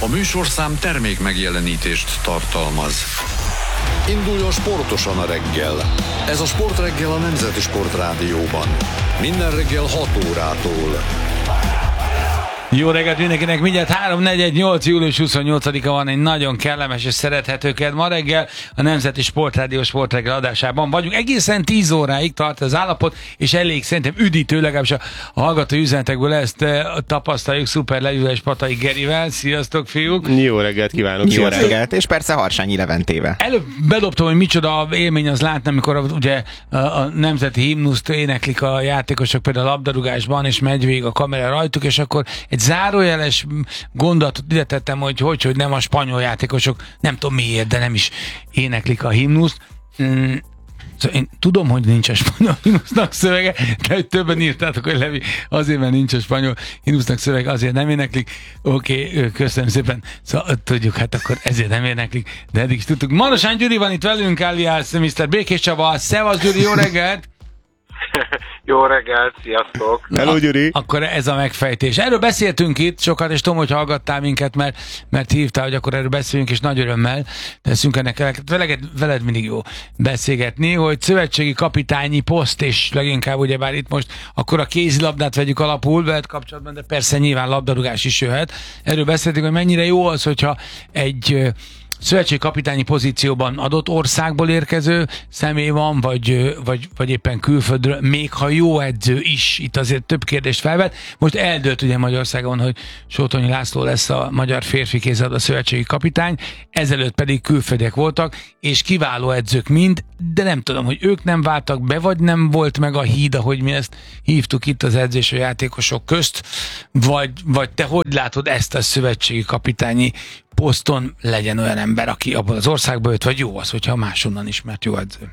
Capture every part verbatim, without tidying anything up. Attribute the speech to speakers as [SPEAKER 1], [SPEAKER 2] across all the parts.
[SPEAKER 1] A műsorszám termék megjelenítést tartalmaz. Induljon sportosan a reggel. Ez a Sportreggel a Nemzeti Sportrádióban. Minden reggel hat órától.
[SPEAKER 2] Jó reggelt mindenkinek, mindjárt három negyvennyolc július huszonnyolcadika van, egy nagyon kellemes és szerethető kedd. Ma reggel a Nemzeti Sportrádió Sportreggel adásában vagyunk. Egészen tíz óráig tart az állapot, és elég szerintem üdítő, legalábbis a, a hallgatói üzenetekből ezt e, tapasztaljuk. Szuper leülés Patai Gerivel. Sziasztok, fiúk!
[SPEAKER 3] Jó reggelt kívánok!
[SPEAKER 4] Jó reggelt, és persze Harsányi Leventével.
[SPEAKER 2] Előbb bedobtam, hogy micsoda élmény az látni, amikor a, ugye a, a nemzeti himnuszt éneklik a játékosok, például a labdarúgásban, és megy végig a kamera rajtuk, és akkor egy zárójeles gondolatot ide tettem, hogy, hogy hogy nem a spanyol játékosok, nem tudom miért, de nem is éneklik a himnuszt. Mm, szóval én tudom, hogy nincs a spanyol himnusznak szövege, de hogy többen írtátok, hogy Levi, azért, mert nincs a spanyol himnusznak szövege, azért nem éneklik. Oké, okay, köszönöm szépen. Szóval tudjuk, hát akkor ezért nem éneklik, de eddig is tudtuk. Marosán Gyuri van itt velünk, alias miszter Békés Csaba. Szevasz Gyuri, jó reggelt!
[SPEAKER 5] Jó reggelt, sziasztok!
[SPEAKER 3] Hello, Gyuri!
[SPEAKER 2] Akkor ez a megfejtés. Erről beszéltünk itt sokat, és tudom, hogy hallgattál minket, mert, mert hívtál, hogy akkor erről beszéljünk, és nagy örömmel teszünk ennek el. Veled, veled mindig jó beszélgetni, hogy szövetségi kapitányi poszt, és leginkább ugyebár itt most akkor a kézilabdát vegyük alapul veled kapcsolatban, de persze nyilván labdarúgás is jöhet. Erről beszéltünk, hogy mennyire jó az, hogyha egy szövetségkapitányi pozícióban adott országból érkező személy van, vagy, vagy, vagy éppen külföldről, még ha jó edző is. Itt azért több kérdést felvet. Most eldőlt ugye Magyarországon, hogy Sótonyi László lesz a magyar férfi kézilabda szövetségi kapitány, ezelőtt pedig külföldiek voltak, és kiváló edzők mind, de nem tudom, hogy ők nem váltak be, vagy nem volt meg a híd, ahogy mi ezt hívtuk itt az edzés a játékosok közt, vagy, vagy te hogy látod ezt a szövetségi kapitányi poszton, legyen olyan ember, aki abban az országban jött, vagy jó az, hogyha másonnan ismert jó edző?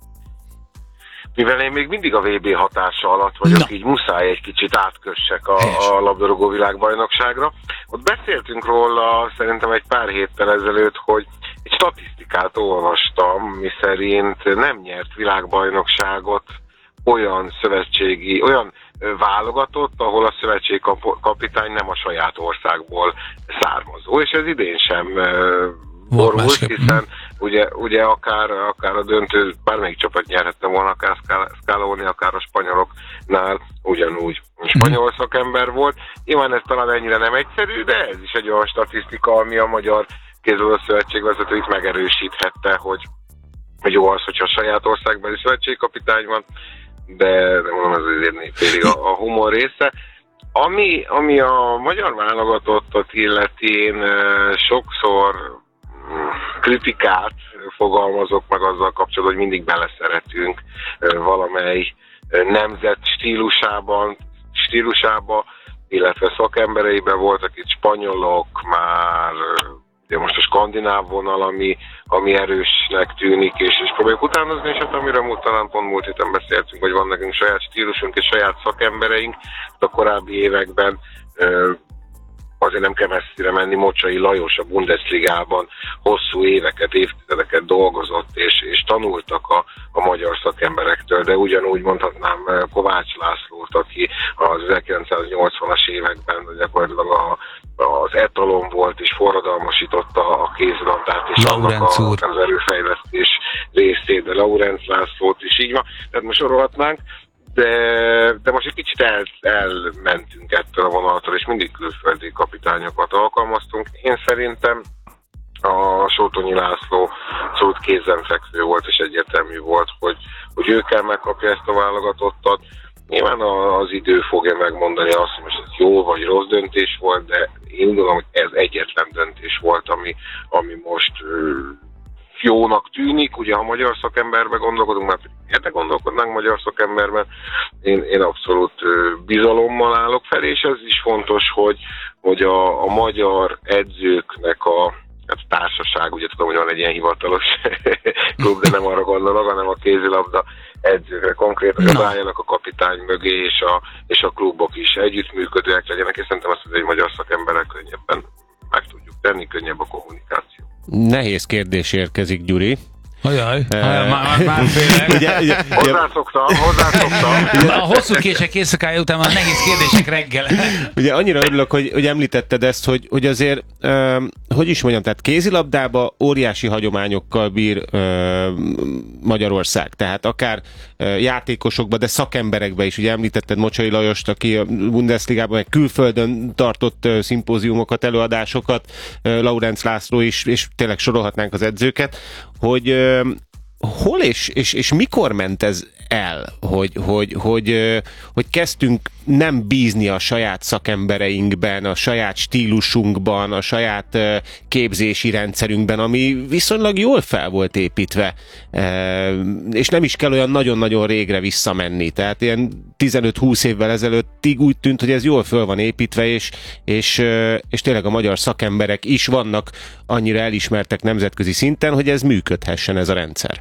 [SPEAKER 5] Mivel én még mindig a vé bé hatása alatt vagyok, Na. így muszáj egy kicsit átkössek a, a labdarúgó világbajnokságra. Ott beszéltünk róla szerintem egy pár héttel ezelőtt, hogy egy statisztikát olvastam, miszerint nem nyert világbajnokságot olyan szövetségi, olyan válogatott, ahol a szövetségi kapitány nem a saját országból származó, és ez idén sem borult, hiszen ugye, ugye akár, akár a döntő, bármelyik csapat nyerhette volna, akár Scaloni, akár a spanyoloknál ugyanúgy spanyol szakember volt. Nyilván ez talán ennyire nem egyszerű, de ez is egy olyan statisztika, ami a magyar kézilabda szövetség vezetőit megerősíthette, hogy, hogy jó az, hogyha a saját országban szövetségkapitány van, de, de mondom, ez azért félig a, a humor része. Ami, ami a magyar válogatottat illeti, én sokszor kritikát fogalmazok meg azzal kapcsolatban, hogy mindig beleszeretünk valamely nemzet stílusában, stílusába, illetve szakembereiben voltak itt spanyolok, már ugye most a skandináv vonal, ami, ami erősnek tűnik, és, és próbáljuk utánozni, és hát amiről talán pont múlt héten beszéltünk, hogy van nekünk saját stílusunk és saját szakembereink. A korábbi években azért nem kell messzire menni, Mocsai Lajos a Bundesligában hosszú éveket, évtizedeket dolgozott, és, és tanultak a, a magyar szakemberektől, de ugyanúgy mondhatnám Kovács Lászlót, aki az ezerkilencszáznyolcvanas években gyakorlatilag a, az etalon volt, és forradalmasította a kézilabdát, és annak a, az erőfejlesztés részét, de Laurenc Lászlót is így van, tehát most sorolhatnánk. De, de most egy kicsit el, elmentünk ettől a vonaltól, és mindig külföldi kapitányokat alkalmaztunk. Én szerintem a Sótonyi László szót kézenfekvő volt, és egyértelmű volt, hogy, hogy ő kell megkapja ezt a válogatottat. Nyilván az idő fogja megmondani azt, hogy most ez jó vagy rossz döntés volt, de én gondolom, hogy ez egyetlen döntés volt, ami, ami most jónak tűnik. Ugye, ha magyar szakemberbe gondolkodunk, mert érte gondolkodnánk magyar szakemberben, én, én abszolút bizalommal állok fel, és ez is fontos, hogy, hogy a, a magyar edzőknek a hát társaság, ugye tudom, hogy van egy ilyen hivatalos klub, de nem arra gondolok, hanem a kézilabda edzőkre konkrétan, hogy álljanak a kapitány mögé, és a, és a klubok is együttműködőek legyenek, és szerintem azt, hogy egy magyar szakemberek könnyebben meg tudjuk tenni, könnyebb a kommunikáció.
[SPEAKER 3] Nehéz kérdés érkezik, Gyuri.
[SPEAKER 2] Ajaj, uh, ajaj már, már félek.
[SPEAKER 5] Ugye, ugye, hozzászoktam, hozzászoktam.
[SPEAKER 2] A hosszú kések éjszakája után már nehéz kérdések reggel.
[SPEAKER 3] Ugye annyira örülök, hogy, hogy említetted ezt, hogy, hogy azért, uh, hogy is mondjam, tehát kézilabdába óriási hagyományokkal bír uh, Magyarország. Tehát akár uh, játékosokba, de szakemberekbe is. Ugye említetted Mocsai Lajost, aki a Bundesligában meg külföldön tartott uh, szimpóziumokat, előadásokat, uh, Laurenz László is, és tényleg sorolhatnánk az edzőket, hogy uh, hol és, és, és mikor ment ez el, hogy, hogy, hogy, hogy kezdtünk nem bízni a saját szakembereinkben, a saját stílusunkban, a saját képzési rendszerünkben, ami viszonylag jól fel volt építve, és nem is kell olyan nagyon-nagyon régre visszamenni. Tehát ilyen tizenöt-húsz évvel ezelőttig úgy tűnt, hogy ez jól föl van építve, és, és, és tényleg a magyar szakemberek is vannak annyira elismertek nemzetközi szinten, hogy ez működhessen, ez a rendszer.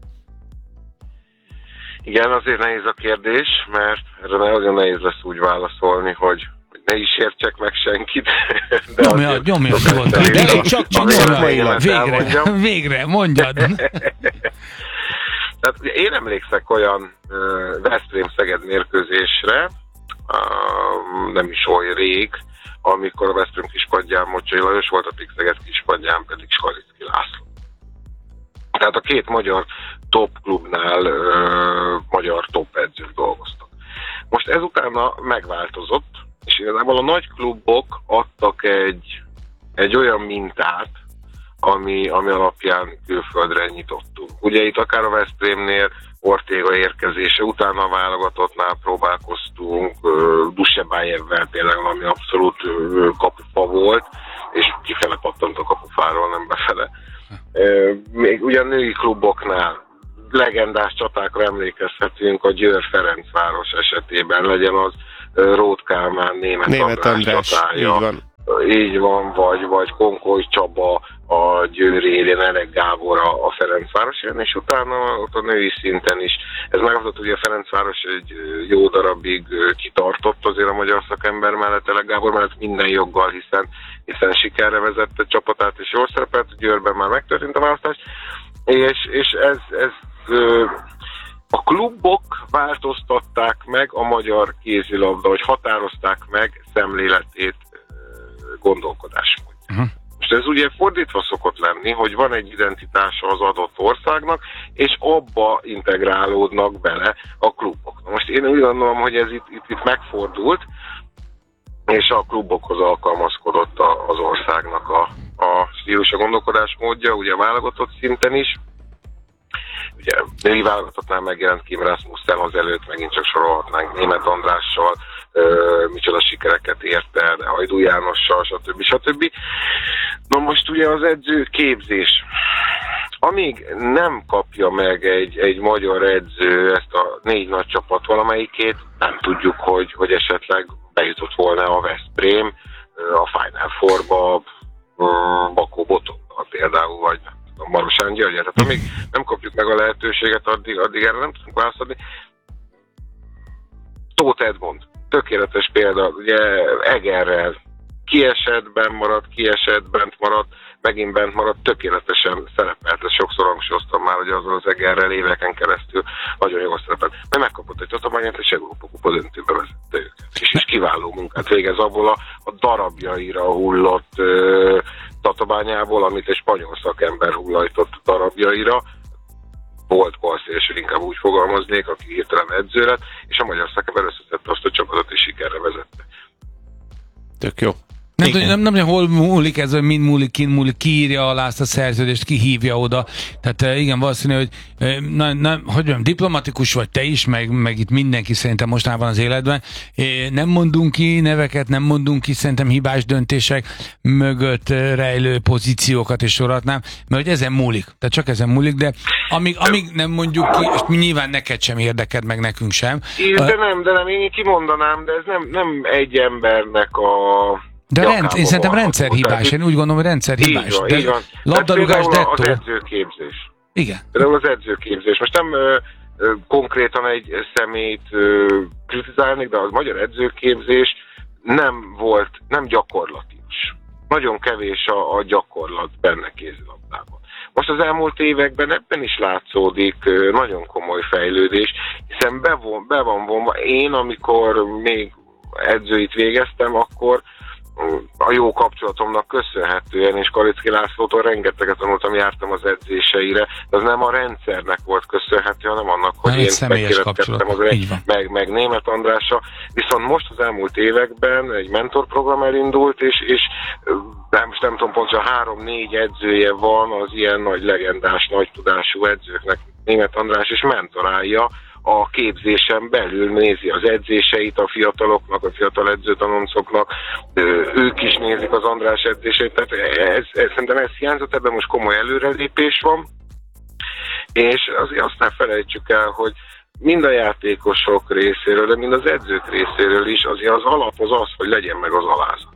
[SPEAKER 5] Igen, azért nehéz a kérdés, mert erre nagyon nehéz lesz úgy válaszolni, hogy ne is értsek meg senkit.
[SPEAKER 2] Nyomjad, nyomjad, nyugodtan.
[SPEAKER 3] De csak csak
[SPEAKER 2] nyomjad. Végre, végre, mondjad.
[SPEAKER 5] Tehát én emlékszek olyan uh, Veszprém-Szeged mérkőzésre, uh, nem is oly rég, amikor a Veszprém kispadján Mocsai Lajos volt, a Pixeget kispadján pedig Skalicki László. Tehát a két magyar top klubnál uh, magyar top edzők dolgoztak. Most ezután megváltozott, és igazából a nagy klubok adtak egy, egy olyan mintát, ami, ami alapján külföldre nyitottunk. Ugye itt akár a Veszprémnél Ortega érkezése, utána a válogatottnál próbálkoztunk, uh, Dusebájevvel például, ami abszolút uh, kapufa volt, és kifele pattant a kapufáról, nem befele. Uh, még ugyan női kluboknál legendás csatákra emlékezhetünk a Győr-Ferencváros esetében, legyen az uh, Róth Kálmán, Németh, Németh András, András csatája. Így van. Így van, vagy, vagy Konkoly Csaba, a Győr élén, Elek Gábor a, a Ferencváros élén, és utána ott a női szinten is. Ez megmutatott, hogy a Ferencváros egy jó darabig kitartott azért a magyar szakember mellett, Elek Gábor mellett minden joggal, hiszen, hiszen sikerre vezette csapatát, és jól szerepelt, Győrben már megtörtént a választás, és, és ez, ez a klubok változtatták meg a magyar kézilabda, hogy határozták meg szemléletét, gondolkodásmód. Uh-huh. Most ez ugye fordítva szokott lenni, hogy van egy identitása az adott országnak, és abba integrálódnak bele a klubok. Na most én úgy gondolom, hogy ez itt, itt, itt megfordult, és a klubokhoz alkalmazkodott a, az országnak a, a stílus, a gondolkodásmódja, ugye a válogatott szinten is. Ugye női válogatottnál megjelent Kim Rasmussen, az előtt megint csak sorolhatnánk Németh Andrással, Uh, micsoda sikereket ért el, Hajdú Jánossal, stb. stb. Na most ugye az edző képzés. Amíg nem kapja meg egy, egy magyar edző ezt a négy nagy csapat valamelyikét, nem tudjuk, hogy, hogy esetleg bejutott volna a Veszprém a Final Four-ba, Bakó Botondal például, vagy a Marosán György. Tehát amíg nem kapjuk meg a lehetőséget, addig, addig erre nem tudunk választani. Tóth Edmond. Tökéletes példa, ugye Egerrel kiesett, bent maradt, kiesett, bent maradt, megint bent maradt, tökéletesen szerepelt, ezt sokszor hangsúlyoztam már, hogy azon az Egerrel éveken keresztül nagyon jól szerepelt. Mert megkapott egy tatabányát, és Európa Kupa döntőbe vezette őket. És is kiváló munkát végez abból a, a darabjaira hullott uh, tatabányából, amit egy spanyol szakember hullajtott darabjaira, volt balszélső, inkább úgy fogalmaznék, aki hirtelen edző lett, és a magyar szakember összeszedte azt a csapatot, és sikerre vezette.
[SPEAKER 3] Tök jó.
[SPEAKER 2] Nem tudom, nem, nem, nem, hol múlik ez, hogy mind múlik, kin múlik, ki írja alá azt a szerződést, ki hívja oda. Tehát igen, valószínű, hogy na, na, hogy mondjam, diplomatikus vagy te is, meg, meg itt mindenki szerintem mostában az életben. Nem mondunk ki neveket, nem mondunk ki szerintem hibás döntések mögött rejlő pozíciókat és sorolhatnám, mert hogy ezen múlik. Tehát csak ezen múlik, de amíg, amíg nem mondjuk ki, és nyilván neked sem érdeked, meg nekünk sem.
[SPEAKER 5] De nem, de nem, én kimondanám, de ez nem, nem egy embernek a
[SPEAKER 2] De rend, én szerintem rendszerhibás, én úgy gondolom, hogy rendszerhibás.
[SPEAKER 5] Így van, így van.
[SPEAKER 2] Labdarúgás dettó.
[SPEAKER 5] Az edzőképzés.
[SPEAKER 2] Igen.
[SPEAKER 5] Például az edzőképzés. Most nem ö, ö, konkrétan egy személyt ö, kritizálnék, de az magyar edzőképzés nem volt, nem gyakorlatilag. Nagyon kevés a, a gyakorlat benne kézilabdában. Most az elmúlt években ebben is látszódik nagyon komoly fejlődés, hiszen be, von, be van vonva. Én, amikor még edzőit végeztem, akkor a jó kapcsolatomnak köszönhetően, és Kalicki Lászlótól rengeteget tanultam, jártam az edzéseire, de az nem a rendszernek volt köszönhető, hanem annak, hogy
[SPEAKER 2] nem
[SPEAKER 5] én megkérdeztem az
[SPEAKER 2] rend,
[SPEAKER 5] meg, meg Németh Andrással. Viszont most az elmúlt években egy mentorprogram elindult, és, és nem, most nem tudom pontosan, három-négy edzője van az ilyen nagy legendás, nagy tudású edzőknek. Németh András is mentorálja a képzésen belül, nézi az edzéseit a fiataloknak, a fiatal edzőtanoncoknak, ők is nézik az András edzéseit, tehát ez, ez, szerintem ez hiányzott, ebben most komoly előrelépés van, és azért azt ne felejtsük el, hogy mind a játékosok részéről, de mind az edzők részéről is azért az alap az az, hogy legyen meg az alázat.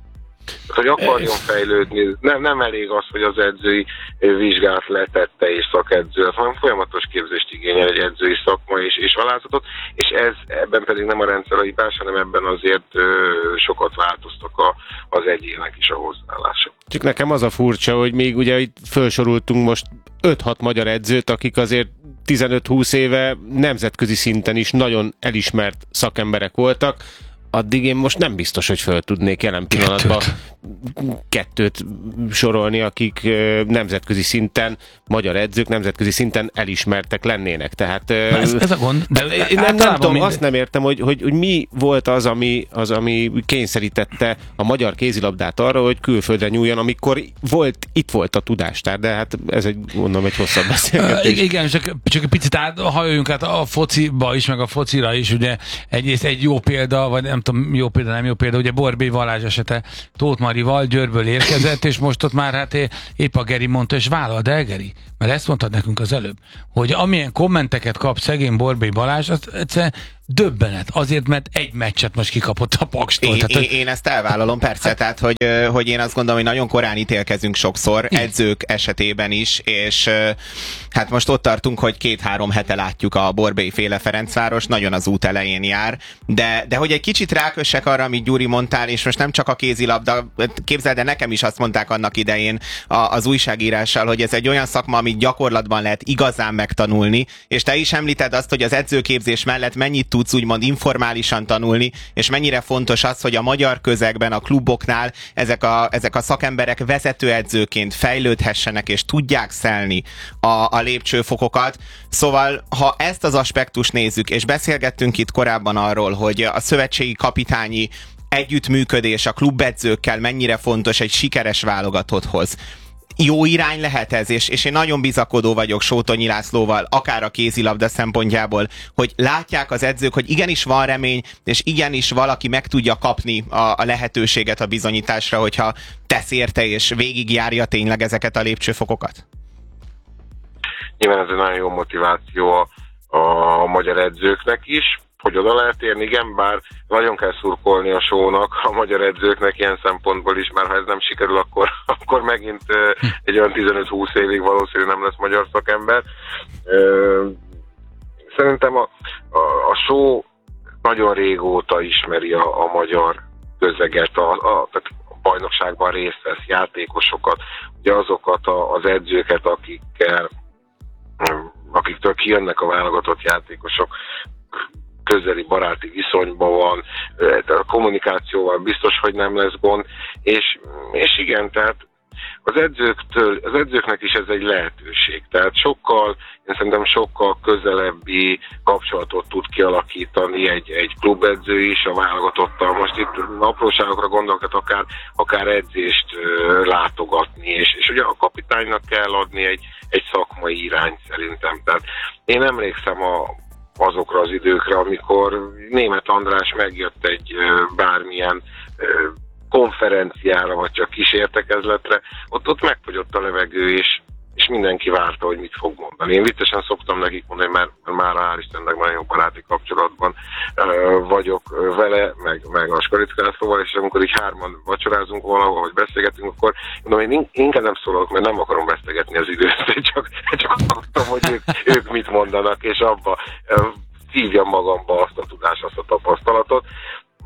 [SPEAKER 5] Hogy akarjon fejlődni, nem, nem elég az, hogy az edzői vizsgát letette és szakedző, hanem folyamatos képzést igényel egy edzői szakma és, és alázatot, és ez, ebben pedig nem a rendszer a hibás, hanem ebben azért ö, sokat változtak a, az egyének is a hozzáállások.
[SPEAKER 3] Csak nekem az a furcsa, hogy még ugye itt felsoroltunk most öt-hat magyar edzőt, akik azért tizenöt-húsz éve nemzetközi szinten is nagyon elismert szakemberek voltak, addig én most nem biztos, hogy föl tudnék jelen pillanatban kettőt, kettőt sorolni, akik nemzetközi szinten, magyar edzők nemzetközi szinten elismertek lennének. Tehát
[SPEAKER 2] ez, ez a gond. De
[SPEAKER 3] én nem, nem tudom, minden... azt nem értem, hogy, hogy, hogy mi volt az ami, az, ami kényszerítette a magyar kézilabdát arra, hogy külföldre nyúljon, amikor volt, itt volt a tudástár, de hát ez egy, mondom, egy hosszabb beszélgetés.
[SPEAKER 2] Igen, csak, csak egy picit át, hajoljunk át a fociba is, meg a focira is, ugye egyrészt egy jó példa, vagy nem tudom, jó példa, nem jó példa, ugye Borbély Balázs esete Tóth Marival Győrből érkezett, és most ott már hát épp a Geri mondta, és vállald el, Geri, mert ezt mondtad nekünk az előbb, hogy amilyen kommenteket kap szegény Borbély Balázs, az egyszerűen döbbenet, azért, mert egy meccset most kikapott a Pakstól.
[SPEAKER 4] Én,
[SPEAKER 2] tehát,
[SPEAKER 4] én, én ezt elvállalom, persze, hát, tehát, hogy, hogy én azt gondolom, hogy nagyon korán ítélkezünk sokszor, igen. Edzők esetében is, és hát most ott tartunk, hogy két-három hete látjuk a Borbély féle Ferencváros, nagyon az út elején jár, de, de hogy egy kicsit rákössek arra, amit Gyuri mondtál, és most nem csak a kézilabda, képzeld, de nekem is azt mondták annak idején az újságírással, hogy ez egy olyan szakma, amit gyakorlatban lehet igazán megtanulni, és te is említed azt, hogy az edzőképzés mellett mennyit tudsz úgymond informálisan tanulni, és mennyire fontos az, hogy a magyar közegben, a kluboknál ezek a, ezek a szakemberek vezetőedzőként fejlődhessenek, és tudják szelni a, a lépcsőfokokat. Szóval, ha ezt az aspektust nézzük, és beszélgettünk itt korábban arról, hogy a szövetségi kapitányi együttműködés a klubedzőkkel mennyire fontos egy sikeres válogatotthoz. Jó irány lehet ez, és, és én nagyon bizakodó vagyok Sótonyi Lászlóval, akár a kézilabda szempontjából, hogy látják az edzők, hogy igenis van remény, és igenis valaki meg tudja kapni a, a lehetőséget a bizonyításra, hogyha tesz érte, és végigjárja tényleg ezeket a lépcsőfokokat.
[SPEAKER 5] Nyilván ez egy nagyon jó motiváció a, a magyar edzőknek is, hogy oda lehet érni, igen, bár nagyon kell szurkolni a sónak, a magyar edzőknek ilyen szempontból is, mert ha ez nem sikerül, akkor, akkor megint uh, egy olyan tizenöt-húsz évig valószínű nem lesz magyar szakember. Uh, szerintem a, a, a só nagyon régóta ismeri a, a magyar közeget, a, a, tehát a bajnokságban részt vesz, játékosokat, ugye azokat a, az edzőket, akikkel, akiktől kijönnek a válogatott játékosok, közeli baráti viszonyban van, a kommunikációval biztos, hogy nem lesz gond, és, és igen, tehát az edzőktől, az edzőknek is ez egy lehetőség, tehát sokkal, én szerintem sokkal közelebbi kapcsolatot tud kialakítani egy, egy klubedző is a válogatottal. Most itt apróságokra gondolok, hát akár, akár edzést uh, látogatni, és, és ugye a kapitánynak kell adni egy, egy szakmai irányt szerintem. Tehát én emlékszem a azokra az időkre, amikor Németh András megjött egy bármilyen konferenciára, vagy csak kis értekezletre, ott, ott megfogyott a levegő, és, és mindenki várta, hogy mit fog mondani. Én viccesen szoktam nekik mondani, mert, mert már hál' Istennek nagyon baráti kapcsolatban uh, vagyok vele, meg, meg a Skalicki Lászlóval, és amikor így hárman vacsorázunk valahol, vagy beszélgetünk, akkor mondom, én inkább nem szólalok, mert nem akarom vesztegetni az időt, csak, csak azt tudom, hogy ők, ők mit mondanak, és abba uh, szívjam magamba azt a tudást, azt a tapasztalatot.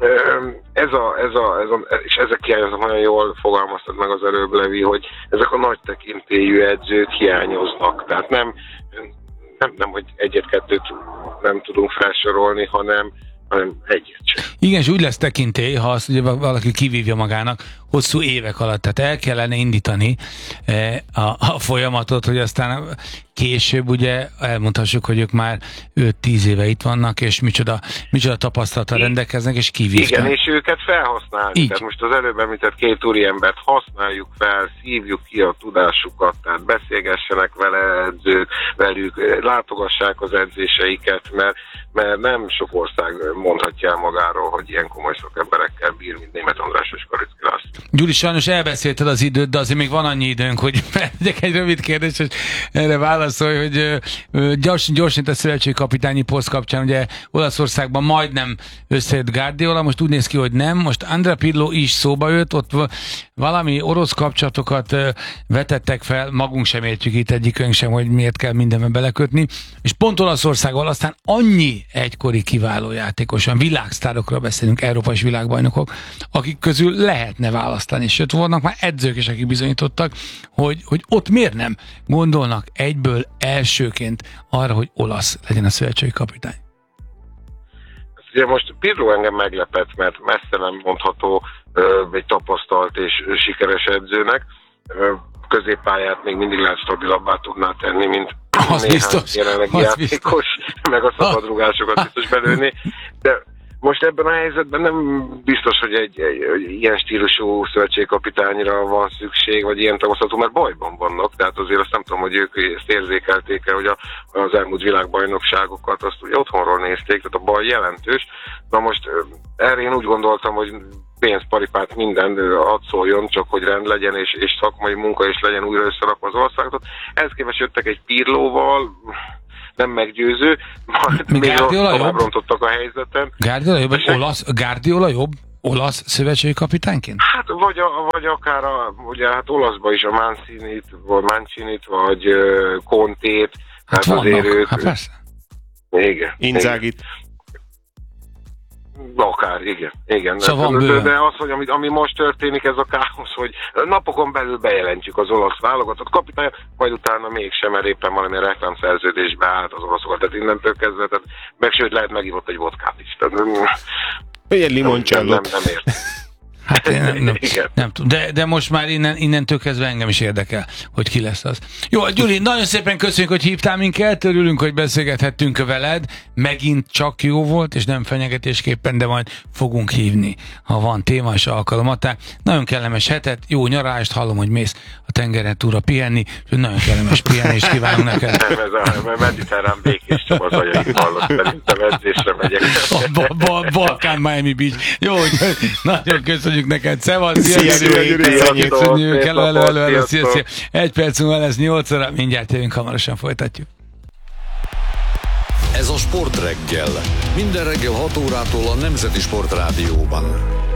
[SPEAKER 5] Ez a, ez a, ez a, és ezek hiányoznak, nagyon jól fogalmaztad meg az előbb, Levi, hogy ezek a nagy tekintélyű edzők hiányoznak. Tehát nem, nem, nem hogy egyet-kettőt nem tudunk felsorolni, hanem, hanem egyet sem.
[SPEAKER 2] Igen, és úgy lesz tekintély, ha azt ugye valaki kivívja magának hosszú évek alatt. Tehát el kellene indítani a, a folyamatot, hogy aztán később ugye elmondhassuk, hogy ők már öt-tíz éve itt vannak, és micsoda, micsoda tapasztalattal rendelkeznek, és kivívják.
[SPEAKER 5] Igen, és őket felhasználni.
[SPEAKER 2] Így.
[SPEAKER 5] Tehát most az előbb említett két úriembert használjuk fel, szívjuk ki a tudásukat, tehát beszélgessenek vele edzők, velük, látogassák az edzéseiket, mert, mert nem sok ország mondhatja el magáról, hogy ilyen komoly szakemberekkel bír, mint Németh András és Karicki László.
[SPEAKER 2] Gyuri, sajnos elbeszélted az időt, de azért még van annyi időnk, hogy megyek egy rövid kérdés, és erre válaszolj, hogy gyorsan, gyorsan a szövetségi kapitányi poszt kapcsán, ugye Olaszországban majdnem összejött Guardiola, most úgy néz ki, hogy nem, most Andrea Pirlo is szóba jött, ott valami orosz kapcsolatokat vetettek fel, magunk sem értjük itt egyikünk sem, hogy miért kell mindenben belekötni, és pont Olaszországgal aztán annyi egykori kiváló játékosan, világsztárokról beszélünk, európai és világbajnokok, akik közül lehetne választani, sőt vannak már edzők is, akik bizonyítottak, hogy, hogy ott miért nem gondolnak egyből elsőként arra, hogy olasz legyen a szövetségi kapitány.
[SPEAKER 5] Ugye most Pirlo engem meglepett, mert messze nem mondható ö, egy tapasztalt és sikeres edzőnek. Ö, középpályát még mindig lehet stabilabbá tudná tenni, mint
[SPEAKER 2] az
[SPEAKER 5] néhány jelenlegi játékos, meg a szabadrugásokat biztos belőni. De most ebben a helyzetben nem biztos, hogy egy, egy, egy ilyen stílusú szövetségkapitányra van szükség, vagy ilyen tapasztalatú, mert bajban vannak, tehát azért azt nem tudom, hogy ők ezt érzékelték el, hogy a, az elmúlt világbajnokságokat azt ugye otthonról nézték, tehát a baj jelentős. Na most erre én úgy gondoltam, hogy pénzparipát minden hadd szóljon, csak hogy rend legyen, és, és szakmai munka is legyen újra összerakva az országot. Ehhez képest jöttek egy Pirlóval, nem meggyőző, majd még tovább rontottak a helyzeten.
[SPEAKER 2] Guardiola jobb, vagy olasz, Guardiola jobb olasz szövetségi kapitányként?
[SPEAKER 5] Hát vagy, a, vagy akár a, ugye hát olaszba is a Mancinit, vagy Mancinit, vagy uh, Contét,
[SPEAKER 2] hát, hát azért ők... Hát persze.
[SPEAKER 5] Igen.
[SPEAKER 3] Inzagit.
[SPEAKER 5] Akár, igen. igen.
[SPEAKER 2] Szóval
[SPEAKER 5] de, de az, hogy ami, ami most történik, ez a káosz, hogy napokon belül bejelentjük az olasz válogatott kapitány, majd utána mégsem, mert éppen valamilyen reklámszerződésbe állt az olaszokat, tehát innentől kezdve, tehát, meg sőt lehet megívott egy vodkát is. Tehát,
[SPEAKER 3] vagy egy limoncellót.
[SPEAKER 5] Nem, nem, nem ért.
[SPEAKER 2] Hát én nem, nem, nem tudom, de, de most már innen, innentől kezdve engem is érdekel, hogy ki lesz az. Jó, Gyuri, nagyon szépen köszönjük, hogy hívtál minket, örülünk, hogy beszélgethettünk veled, megint csak jó volt, és nem fenyegetésképpen, de majd fogunk hívni, ha van téma és alkalomat. Nagyon kellemes hetet, jó nyaralást, hallom, hogy mész a tengeren túra pihenni, és nagyon kellemes pihenést kívánunk neked.
[SPEAKER 5] Nem, ez a mediterrán békés Csaba zajait hallott, szerintem edzésre megyek.
[SPEAKER 2] Ba- ba- Balkán, Miami Beach. Jó, nagyon köszönjük neked. Szevasz,
[SPEAKER 3] sziasztok!
[SPEAKER 2] Köszönjük, elő, elő, elő, elő, szia, szia. Egy perc múlva lesz nyolc óra, mindjárt jövünk, hamarosan folytatjuk.
[SPEAKER 1] Ez a Sportreggel. Minden reggel hat órától a Nemzeti Sportrádióban.